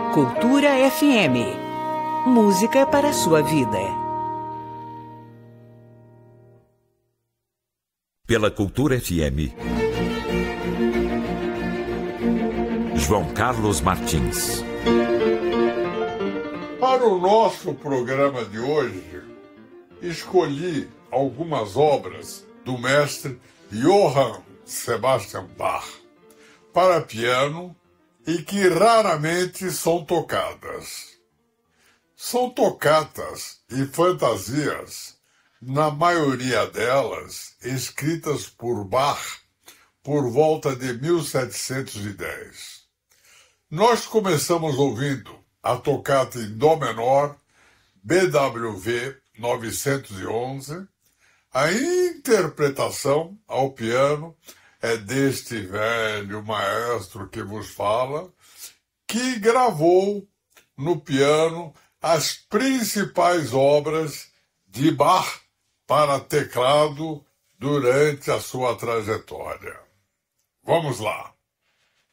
Cultura FM. Música para a sua vida. Pela Cultura FM. João Carlos Martins. Para o nosso programa de hoje, escolhi algumas obras do mestre Johann Sebastian Bach para piano e que raramente são tocadas. São tocatas e fantasias, na maioria delas escritas por Bach por volta de 1710. Nós começamos ouvindo a tocata em Dó menor, BWV 911. A interpretação ao piano é deste velho maestro que vos fala, que gravou no piano as principais obras de Bach para teclado durante a sua trajetória. Vamos lá!